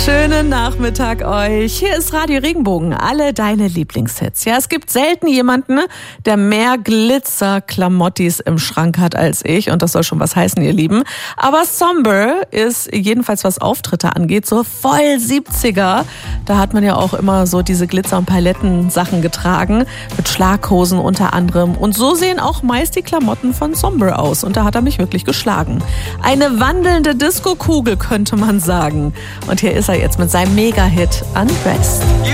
Schönen Nachmittag euch. Hier ist Radio Regenbogen, alle deine Lieblingshits. Ja, es gibt selten jemanden, der mehr Glitzer-Klamottis im Schrank hat als ich. Und das soll schon was heißen, ihr Lieben. Aber Somber ist jedenfalls, was Auftritte angeht, so voll 70er. Da hat man ja auch immer so diese Glitzer- und Palettensachen getragen. Mit Schlaghosen unter anderem. Und so sehen auch meist die Klamotten von Somber aus. Und da hat er mich wirklich geschlagen. Eine wandelnde Disco-Kugel, könnte man sagen. Und hier ist er jetzt mit seinem Mega-Hit Undressed.